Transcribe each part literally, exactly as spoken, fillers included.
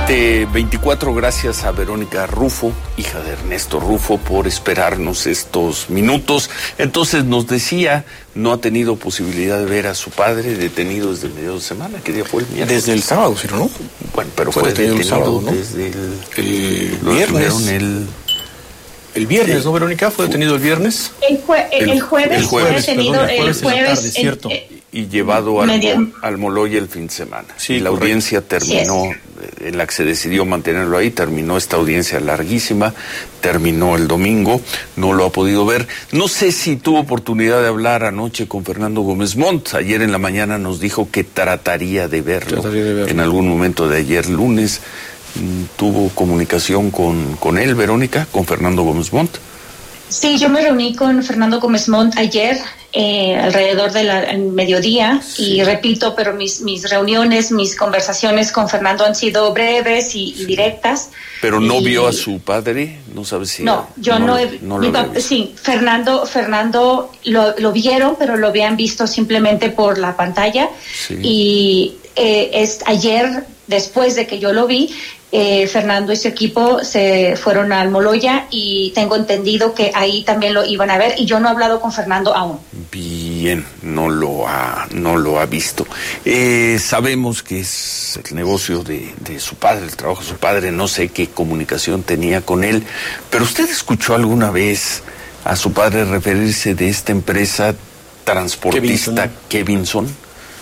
veinte veinticuatro, gracias a Verónica Rufo, hija de Ernesto Rufo, por esperarnos estos minutos. Entonces nos decía, no ha tenido posibilidad de ver a su padre detenido desde el medio de semana. ¿Qué día fue el miércoles? Desde el sábado, ¿sí, no? Bueno, pero fue, fue detenido, detenido el sábado, ¿no? Desde el, el viernes. El, el viernes, sí. ¿no, Verónica? ¿Fue detenido el viernes? El, jue el, el jueves, el jueves fue detenido, perdón, el jueves, el jueves tarde, cierto. El, y llevado al, al Moloya el fin de semana. Sí, y la correcto. audiencia terminó, sí, en la que se decidió mantenerlo ahí, terminó esta audiencia larguísima, terminó el domingo, no lo ha podido ver. No sé si tuvo oportunidad de hablar anoche con Fernando Gómez Montt. Ayer en la mañana nos dijo que trataría de verlo, trataría de verlo. en algún momento de ayer lunes. ¿Tuvo comunicación con, con él, Verónica, con Fernando Gómez Montt? Sí, yo me reuní con Fernando Gómez Montt ayer, eh, alrededor del mediodía, sí. Y repito, pero mis, mis reuniones, mis conversaciones con Fernando han sido breves y, y directas. ¿Pero no y... vio a su padre? ¿No sabe si...? No, yo no, no he... No lo papá, sí, Fernando, Fernando lo, lo vieron, pero lo habían visto simplemente por la pantalla. Sí. Y eh, es, ayer, después de que yo lo vi, Eh, Fernando y su equipo se fueron al Moloya y tengo entendido que ahí también lo iban a ver, y yo no he hablado con Fernando aún. Bien, no lo ha, no lo ha visto. Eh, sabemos que es el negocio de, de su padre, el trabajo de su padre, no sé qué comunicación tenía con él, pero ¿usted escuchó alguna vez a su padre referirse de esta empresa transportista Kevinson?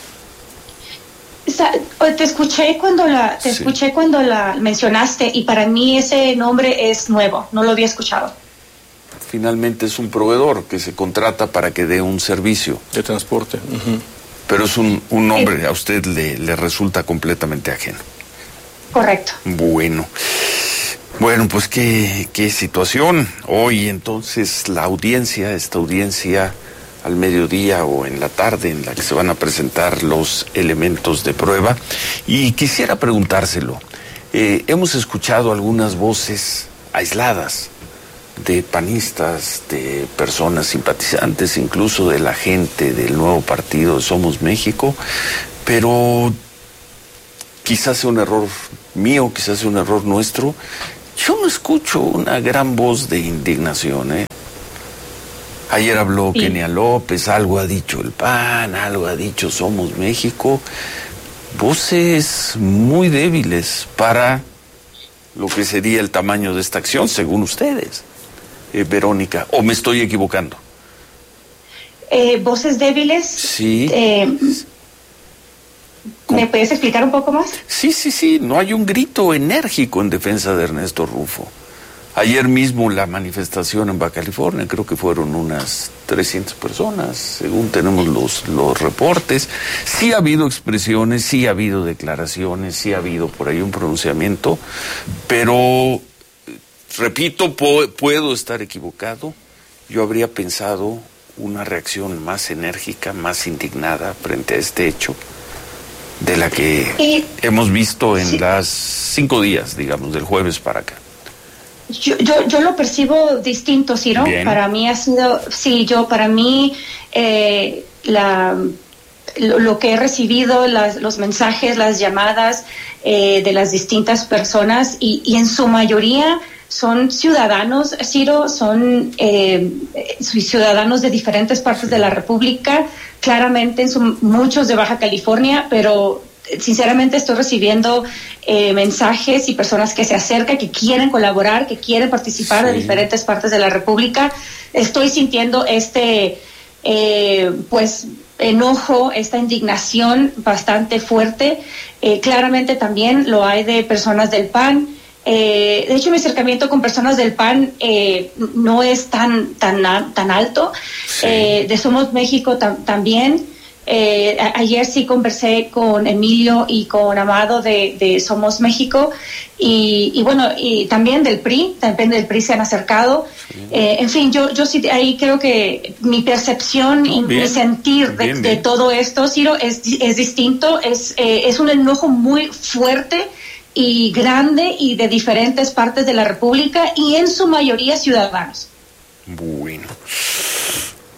Te escuché cuando la te sí. escuché cuando la mencionaste, y para mí ese nombre es nuevo, no lo había escuchado. Finalmente es un proveedor que se contrata para que dé un servicio de transporte, uh-huh. Pero es un, un nombre, a usted le, le resulta completamente ajeno. Correcto. Bueno, bueno, pues qué, qué situación. Hoy entonces la audiencia, esta audiencia al mediodía o en la tarde, en la que se van a presentar los elementos de prueba. Y quisiera preguntárselo, eh, hemos escuchado algunas voces aisladas de panistas, de personas simpatizantes, incluso de la gente del nuevo partido Somos México, pero quizás sea un error mío, quizás sea un error nuestro. Yo no escucho una gran voz de indignación, ¿eh? Ayer habló sí. Kenia López, algo ha dicho el P A N, algo ha dicho Somos México. Voces muy débiles para lo que sería el tamaño de esta acción, según ustedes, eh, Verónica. ¿O me estoy equivocando? Eh, ¿Voces débiles? Sí. Eh, ¿Me puedes explicar un poco más? Sí, sí, sí. No hay un grito enérgico en defensa de Ernesto Rufo. Ayer mismo la manifestación en Baja California, creo que fueron unas trescientas personas, según tenemos los, los reportes. Sí ha habido expresiones, sí ha habido declaraciones, sí ha habido por ahí un pronunciamiento, pero, repito, po- puedo estar equivocado. Yo habría pensado una reacción más enérgica, más indignada frente a este hecho, de la que y, hemos visto en sí. las cinco días, digamos, del jueves para acá. Yo, yo, yo lo percibo distinto, Ciro. Bien. Para mí ha sido, sí, yo, para mí, eh, la, lo, lo que he recibido, las, los mensajes, las llamadas eh, de las distintas personas, y, y en su mayoría son ciudadanos, Ciro, son eh, ciudadanos de diferentes partes de la República, claramente en su, muchos de Baja California, pero sinceramente estoy recibiendo eh, mensajes y personas que se acercan, que quieren colaborar, que quieren participar sí. de diferentes partes de la República. Estoy sintiendo este, eh, pues, enojo, esta indignación bastante fuerte. Eh, claramente también lo hay de personas del P A N. Eh, de hecho, mi acercamiento con personas del P A N eh, no es tan, tan, tan alto. Sí. Eh, de Somos México tam- también. Eh, a- ayer sí conversé con Emilio y con Amado de, de Somos México, y, y bueno, y también del P R I, también del P R I se han acercado. Sí. Eh, en fin, yo yo sí ahí creo que mi percepción no, y bien, mi sentir de, bien, bien. de todo esto, Ciro, es, es distinto, es, eh, es un enojo muy fuerte y grande y de diferentes partes de la República, y en su mayoría ciudadanos. Bueno.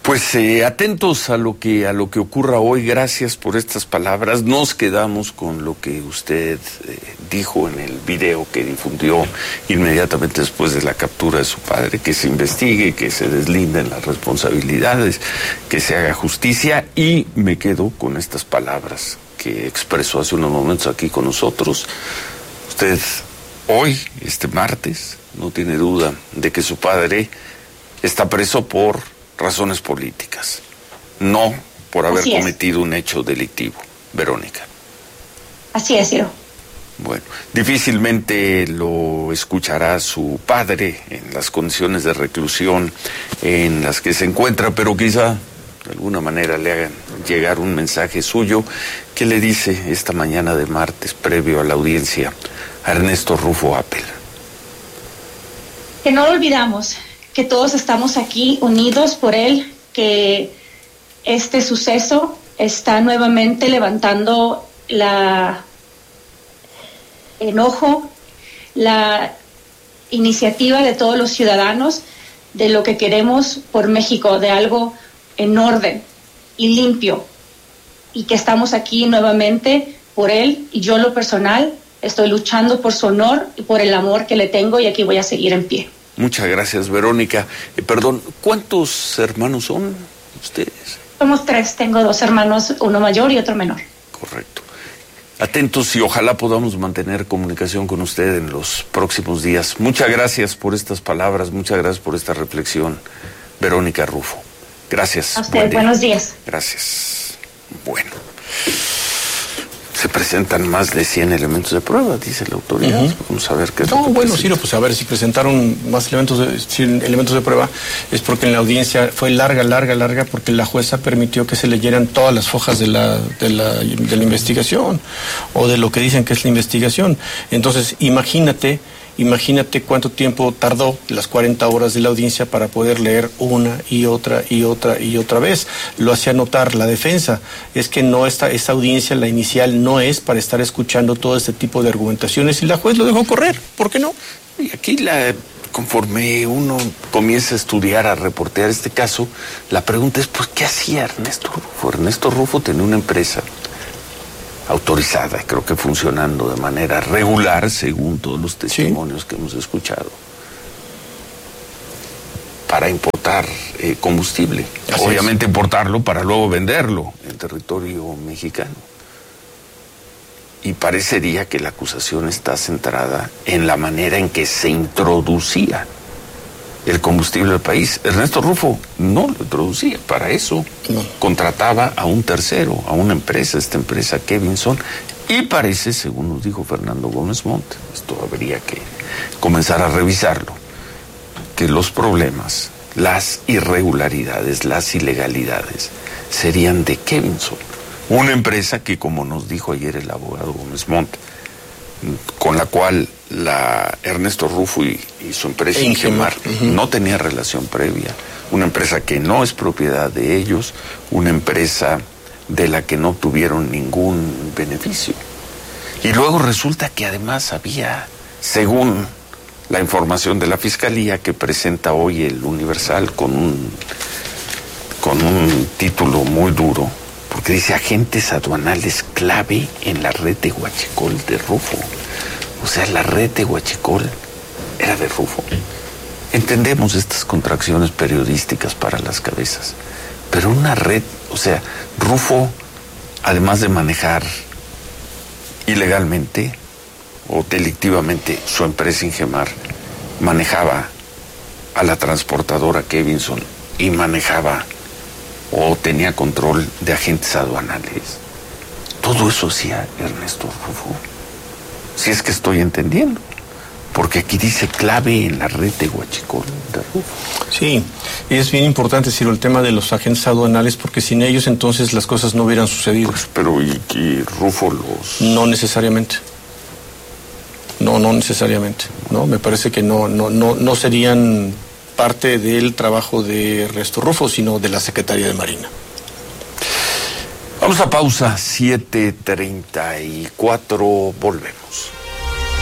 Pues eh, atentos a lo que a lo que ocurra hoy. Gracias por estas palabras. Nos quedamos con lo que usted eh, dijo en el video que difundió inmediatamente después de la captura de su padre, que se investigue, que se deslinden las responsabilidades, que se haga justicia, y me quedo con estas palabras que expresó hace unos momentos aquí con nosotros. Usted hoy, este martes, no tiene duda de que su padre está preso por razones políticas, no por haber cometido un hecho delictivo. Verónica. Así es, Ciro. Bueno, difícilmente lo escuchará su padre en las condiciones de reclusión en las que se encuentra, pero quizá de alguna manera le hagan llegar un mensaje suyo que le dice esta mañana de martes, previo a la audiencia, a Ernesto Rufo Appel. Que no lo olvidamos, que todos estamos aquí unidos por él, que este suceso está nuevamente levantando la enojo, la iniciativa de todos los ciudadanos de lo que queremos por México, de algo en orden y limpio, y que estamos aquí nuevamente por él, y yo en lo personal estoy luchando por su honor y por el amor que le tengo, y aquí voy a seguir en pie. Muchas gracias, Verónica. Eh, perdón, ¿cuántos hermanos son ustedes? Somos tres, tengo dos hermanos, uno mayor y otro menor. Correcto. Atentos y ojalá podamos mantener comunicación con usted en los próximos días. Muchas gracias por estas palabras, muchas gracias por esta reflexión, Verónica Rufo. Gracias. A usted, buen buenos días. Gracias. Bueno. Se presentan más de cien elementos de prueba, dice la autoridad. Uh-huh. Vamos a ver qué es No, lo que bueno, presenta. Ciro, pues a ver, si presentaron más elementos de, cien elementos de prueba, es porque en la audiencia fue larga, larga, larga, porque la jueza permitió que se leyeran todas las hojas de la, de la, de la investigación, o de lo que dicen que es la investigación. Entonces, imagínate, imagínate cuánto tiempo tardó las cuarenta horas de la audiencia para poder leer una y otra y otra y otra vez. Lo hacía notar la defensa. Es que no esta, esta audiencia, la inicial, no es para estar escuchando todo este tipo de argumentaciones, y la juez lo dejó correr. ¿Por qué no? Y aquí, la, conforme uno comienza a estudiar, a reportear este caso, la pregunta es, pues, ¿qué hacía Ernesto Rufo? Ernesto Rufo tenía una empresa autorizada, creo que funcionando de manera regular, según todos los testimonios sí. que hemos escuchado, para importar eh, combustible. Así Obviamente es. Importarlo para luego venderlo en territorio mexicano. Y parecería que la acusación está centrada en la manera en que se introducía el combustible al país. Ernesto Rufo no lo introducía, para eso no. Contrataba a un tercero, a una empresa, esta empresa Kevinson, y parece, según nos dijo Fernando Gómez Montt, esto habría que comenzar a revisarlo, que los problemas, las irregularidades, las ilegalidades serían de Kevinson, una empresa que, como nos dijo ayer el abogado Gómez Montt, con la cual la Ernesto Rufo y, y su empresa Ingemar uh-huh. no tenía relación previa, una empresa que no es propiedad de ellos, una empresa de la que no tuvieron ningún beneficio. Y luego resulta que además había, según la información de la Fiscalía que presenta hoy el Universal con un, con un título muy duro, porque dice agentes aduanales clave en la red de huachicol de Rufo. O sea, la red de huachicol era de Rufo. Entendemos estas contracciones periodísticas para las cabezas, pero una red, o sea, Rufo, además de manejar ilegalmente o delictivamente su empresa Ingemar, manejaba a la transportadora Kevinson y manejaba o tenía control de agentes aduanales. Todo eso hacía Ernesto Rufo. Si es que estoy entendiendo, porque aquí dice clave en la red de huachicol de Rufo. Sí, es bien importante, Ciro, el tema de los agentes aduanales, porque sin ellos entonces las cosas no hubieran sucedido. Pues, pero ¿y, y Rufo los...? No necesariamente. No, no necesariamente. No, me parece que no, no, no, no serían parte del trabajo de Ernesto Rufo, sino de la Secretaría de Marina. Vamos a pausa, siete treinta y cuatro, volvemos.